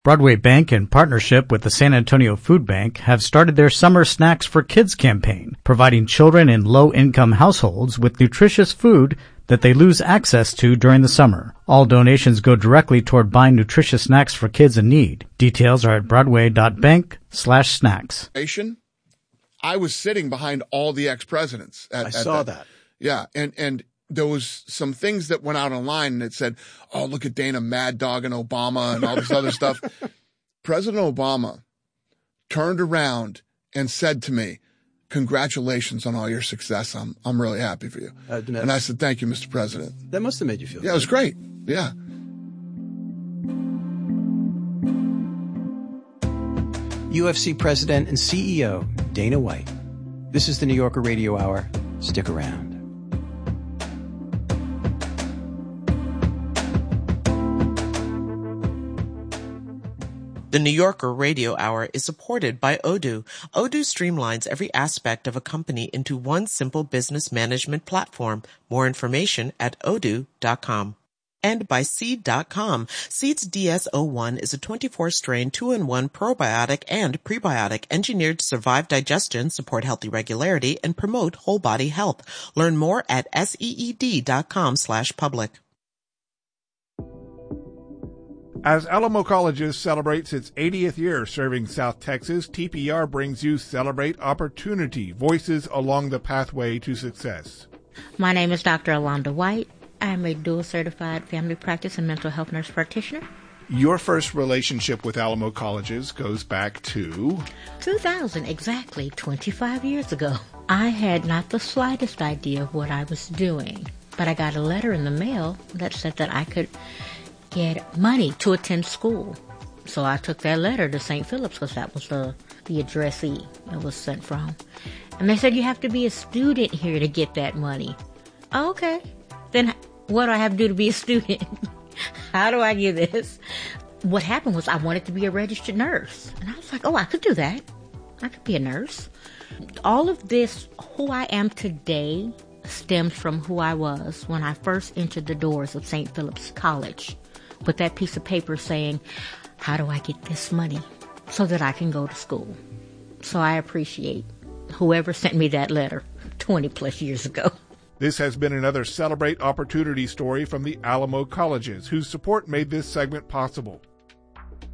Broadway Bank, in partnership with the San Antonio Food Bank, have started their Summer Snacks for Kids campaign, providing children in low-income households with nutritious food that they lose access to during the summer. All donations go directly toward buying nutritious snacks for kids in need. Details are at broadway.bank/snacks. I was sitting behind all the ex-presidents. I saw that. Yeah, and there was some things that went out online and it said, oh, look at Dana mad dogging Obama and all this other stuff. President Obama turned around and said to me, congratulations on all your success. I'm really happy for you. And I said, thank you, Mr. President. That must have made you feel good. Yeah, it was great. Yeah. UFC President and CEO Dana White. This is the New Yorker Radio Hour. Stick around. The New Yorker Radio Hour is supported by Odoo. Odoo streamlines every aspect of a company into one simple business management platform. More information at odoo.com. And by Seed.com. Seed's DS-01 is a 24-strain 2-in-1 probiotic and prebiotic engineered to survive digestion, support healthy regularity, and promote whole body health. Learn more at seed.com/public. As Alamo Colleges celebrates its 80th year serving South Texas, TPR brings you Celebrate Opportunity, Voices Along the Pathway to Success. My name is Dr. Alonda White. I am a dual-certified family practice and mental health nurse practitioner. Your first relationship with Alamo Colleges goes back to 2000, exactly 25 years ago. I had not the slightest idea of what I was doing, but I got a letter in the mail that said that I could get money to attend school. So I took that letter to St. Philip's because that was the addressee it was sent from. And they said you have to be a student here to get that money. Oh, okay. Then what do I have to do to be a student? How do I get this? What happened was I wanted to be a registered nurse. And I was like, oh, I could do that. I could be a nurse. All of this, who I am today, stems from who I was when I first entered the doors of St. Philip's College with that piece of paper saying, how do I get this money so that I can go to school? So I appreciate whoever sent me that letter 20 plus years ago. This has been another Celebrate Opportunity story from the Alamo Colleges, whose support made this segment possible.